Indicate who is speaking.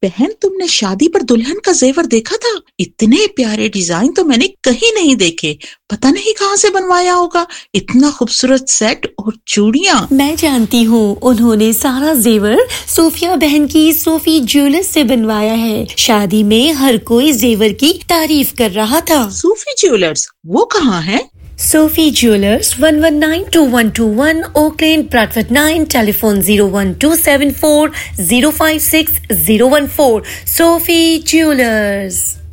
Speaker 1: बहन, तुमने शादी पर दुल्हन का जेवर देखा था? इतने प्यारे डिजाइन तो मैंने कहीं नहीं देखे। पता नहीं कहाँ से बनवाया होगा। इतना खूबसूरत सेट और चूड़ियां।
Speaker 2: मैं जानती हूँ, उन्होंने सारा जेवर सोफिया बहन की सोफी ज्वेलर्स से बनवाया है। शादी में हर कोई जेवर की तारीफ कर रहा था।
Speaker 1: सूफी ज्वेलर्स, वो कहाँ है?
Speaker 2: Sophie Jewelers, 1192121 Oak Lane, Bradford 9, telephone 01274 056 014. Sophie Jewelers.